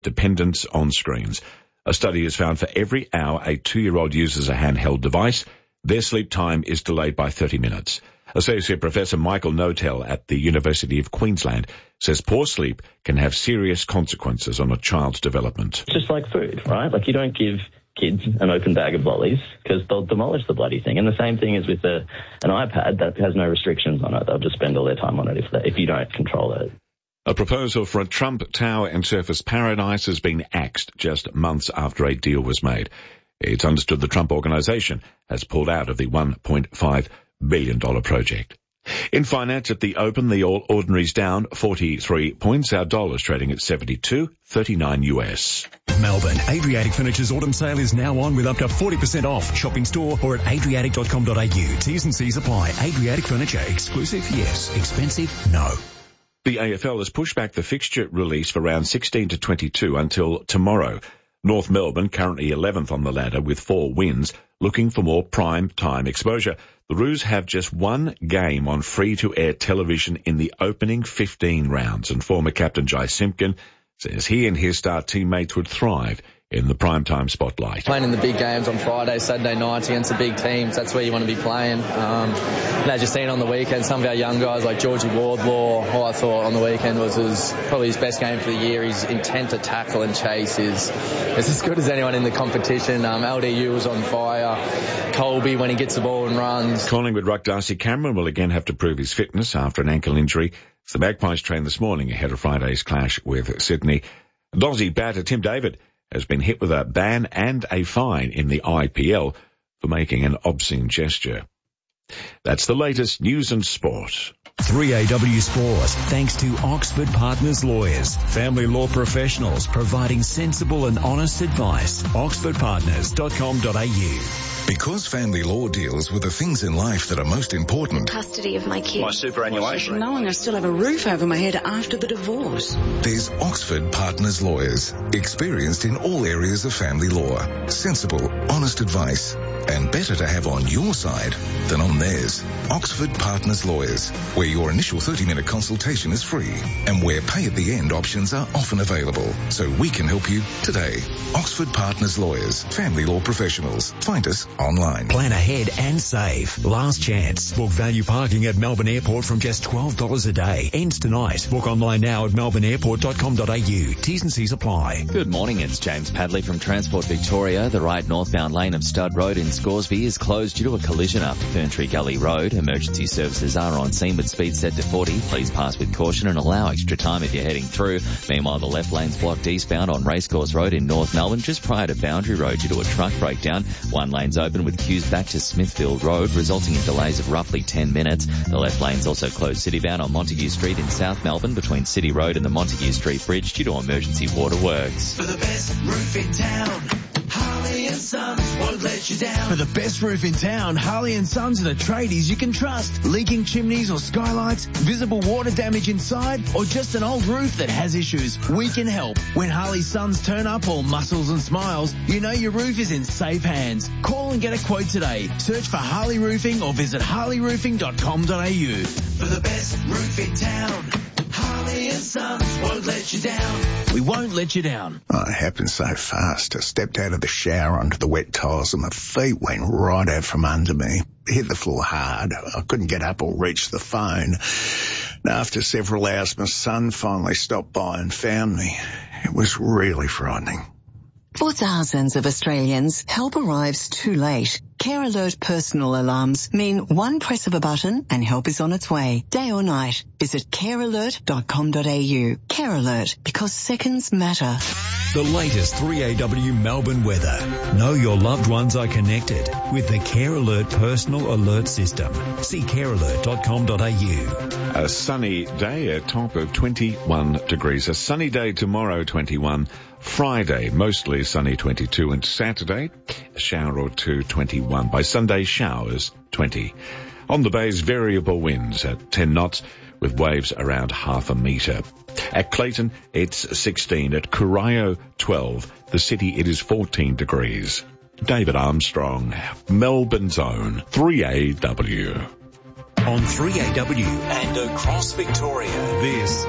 dependence on screens. A study has found for every hour a 2-year-old uses a handheld device, their sleep time is delayed by 30 minutes. Associate Professor Michael Notel at the University of Queensland says poor sleep can have serious consequences on a child's development. It's just like food, right? Like, you don't give kids an open bag of lollies because they'll demolish the bloody thing. And the same thing is with an iPad that has no restrictions on it. They'll just spend all their time on it if you don't control it. A proposal for a Trump Tower and Surface Paradise has been axed just months after a deal was made. It's understood the Trump Organization has pulled out of the $1.5 billion project. In finance at the Open, the All Ordinary's down 43 points. Our dollar's trading at 72.39 US. Melbourne, Adriatic Furniture's autumn sale is now on with up to 40% off. Shop in store or at adriatic.com.au. T's and C's apply. Adriatic Furniture. Exclusive? Yes. Expensive? No. The AFL has pushed back the fixture release for round 16 to 22 until tomorrow. North Melbourne, currently 11th on the ladder with 4 wins, looking for more prime time exposure. The Roos have just one game on free-to-air television in the opening 15 rounds, and former captain Jai Simpkin says he and his star teammates would thrive in the primetime spotlight. Playing in the big games on Friday, Saturday nights against the big teams, that's where you want to be playing. Just seeing on the weekend, some of our young guys like Georgie Wardlaw, who I thought on the weekend was probably his best game for the year. His intent to tackle and chase is as good as anyone in the competition. LDU was on fire. Colby, when he gets the ball and runs. Collingwood ruck Darcy Cameron will again have to prove his fitness after an ankle injury. The Magpies trained this morning ahead of Friday's clash with Sydney. Aussie batter Tim David has been hit with a ban and a fine in the IPL for making an obscene gesture. That's the latest news and sport. 3AW Sport, thanks to Oxford Partners Lawyers, family law professionals providing sensible and honest advice. oxfordpartners.com.au. Because family law deals with the things in life that are most important. Custody of my kids. My superannuation. Knowing I still have a roof over my head after the divorce. There's Oxford Partners Lawyers, experienced in all areas of family law. Sensible, honest advice, and better to have on your side than on theirs. Oxford Partners Lawyers, where your initial 30-minute consultation is free and where pay-at-the-end options are often available, so we can help you today. Oxford Partners Lawyers, family law professionals. Find us online. Plan ahead and save. Last chance. Book value parking at Melbourne Airport from just $12 a day. Ends tonight. Book online now at melbourneairport.com.au. T's and C's apply. Good morning, it's James Padley from Transport Victoria. The right northbound lane of Stud Road in Scoresby is closed due to a collision after Ferntree Gully Road. Emergency services are on scene with speed set to 40. Please pass with caution and allow extra time if you're heading through. Meanwhile, the left lane's blocked eastbound on Racecourse Road in North Melbourne just prior to Boundary Road due to a truck breakdown. One lane's open with queues back to Smithfield Road, resulting in delays of roughly 10 minutes. The left lane's also closed citybound on Montague Street in South Melbourne between City Road and the Montague Street Bridge due to emergency water works. For the best roof in town, Harley & Sons won't let you down. For the best roof in town, Harley & Sons are the tradies you can trust. Leaking chimneys or skylights, visible water damage inside, or just an old roof that has issues, we can help. When Harley Sons turn up all muscles and smiles, you know your roof is in safe hands. Call and get a quote today. Search for Harley Roofing or visit harleyroofing.com.au. For the best roof in town, Harley & Sons won't let you down. We won't let you down. Oh, it happened so fast. I stepped out of the shower onto the wet tiles and my feet went right out from under me. Hit the floor hard. I couldn't get up or reach the phone. And after several hours, my son finally stopped by and found me. It was really frightening. For thousands of Australians, help arrives too late. Care Alert personal alarms mean one press of a button and help is on its way, day or night. Visit carealert.com.au. Care Alert, because seconds matter. The latest 3AW Melbourne weather. Know your loved ones are connected with the Care Alert personal alert system. See carealert.com.au. A sunny day, a top of 21 degrees. A sunny day tomorrow, 21. Friday, mostly sunny, 22. And Saturday, a shower or two, 21. By Sunday, showers, 20. On the bay's variable winds at 10 knots with waves around half a metre. At Clayton, it's 16. At Corio, 12. The city, it is 14 degrees. David Armstrong, Melbourne's own 3AW. On 3AW and across Victoria, this